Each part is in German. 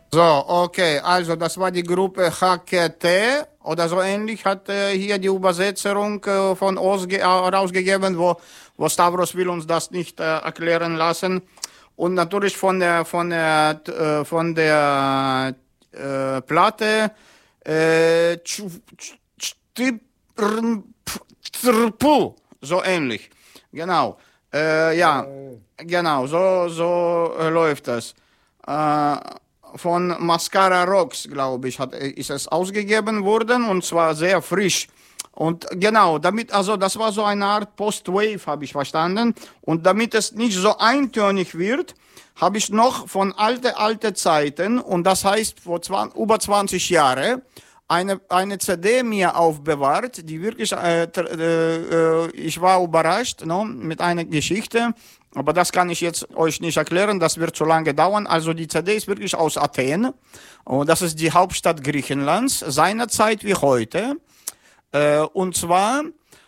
So, okay, also das war die Gruppe HKT oder so ähnlich, hat hier die Übersetzung von rausgegeben, wo Stavros will uns das nicht erklären lassen. Und natürlich von der Platte so ähnlich. Genau. Ja, genau, so läuft das. Von Mascara Rocks, glaube ich, ist es ausgegeben worden und zwar sehr frisch. Und genau, also das war so eine Art Post-Wave, habe ich verstanden. Und damit es nicht so eintönig wird, habe ich noch von alte Zeiten, und das heißt über 20 Jahre, eine CD mir aufbewahrt, die wirklich, ich war überrascht, no, mit einer Geschichte, aber das kann ich jetzt euch nicht erklären, das wird zu lange dauern. Also die CD ist wirklich aus Athen, und das ist die Hauptstadt Griechenlands, seinerzeit wie heute. Und zwar,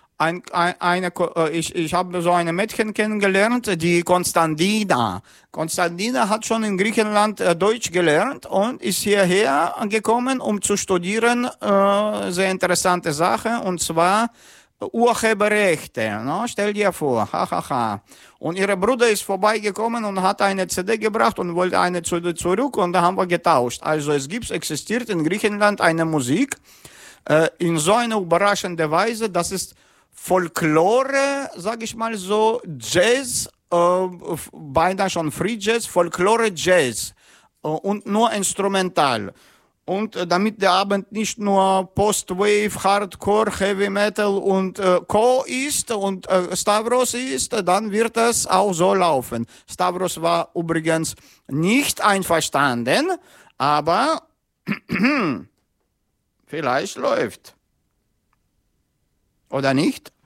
ich habe so eine Mädchen kennengelernt, die Konstantina. Konstantina hat schon in Griechenland Deutsch gelernt und ist hierher gekommen, um zu studieren. Sehr interessante Sache, und zwar Urheberrechte. No? Stell dir vor, hahaha. Und ihr Bruder ist vorbeigekommen und hat eine CD gebracht und wollte eine zurück, und da haben wir getauscht. Also existiert in Griechenland eine Musik, in so einer überraschenden Weise, das ist Folklore, sag ich mal so, Jazz, beinahe schon Free Jazz, Folklore Jazz, und nur instrumental. Und damit der Abend nicht nur Post-Wave, Hardcore, Heavy Metal und Co. ist und Stavros ist, dann wird das auch so laufen. Stavros war übrigens nicht einverstanden, aber vielleicht läuft. Oder nicht?